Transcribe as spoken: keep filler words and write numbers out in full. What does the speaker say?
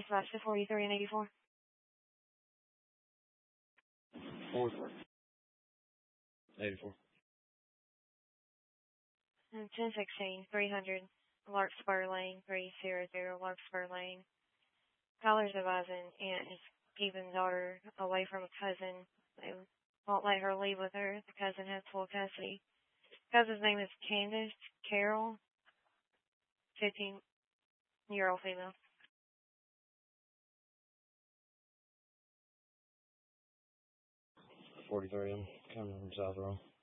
Slash to forty-three and eighty-four. Four. eighty-four. And ten sixteen, three hundred, Larkspur Lane, three hundred, Larkspur Lane. Caller's advising aunt is keeping daughter away from a cousin. They won't let her leave with her. The cousin has full custody. Cousin's name is Candace Carroll, fifteen-year-old female. forty-three, I'm coming from South Row.